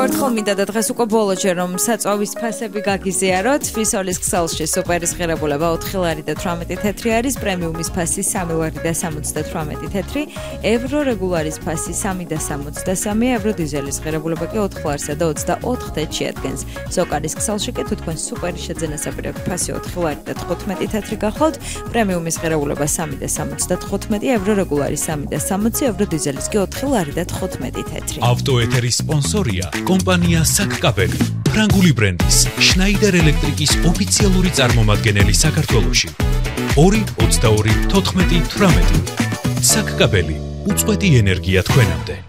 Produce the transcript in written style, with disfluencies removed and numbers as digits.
ერთხელ მინდა და დღეს უკვე ბოლოჯერ რომ საწვავის ფასები გაგიზიაროთ. ფისოლის ქსელში სუპერის ღირებულება 4 ლარი და 18 თეთრი არის, პრემიუმის ფასი 3 ლარი და 78 თეთრი, ევრო რეგულარის ფასი 3 და 63, ევრო დიზელის ღირებულება კი 4 ლარსა და 24 თეთრში ადგენს. სოკარის ქსელში კი თუ თქვენ სუპერის შეძენასაპირ ფასი 4 ლარი და 15 თეთრი გახავთ, პრემიუმის ღირებულება 3 და 75, ევრო რეგულარის 3 და 60, ევრო დიზელის კი 4 ლარი და 15 თეთრი. ავტოეთერის სპონსორია კომპანია საკკაბელი, ფრანგული ბრენდის შნაიდერ ელექტრიკის ოფიციალური წარმომადგენელი საქართველოში. 2-22-14-18 საკკაბელი, უწყვეტი ენერგია თქვენამდე.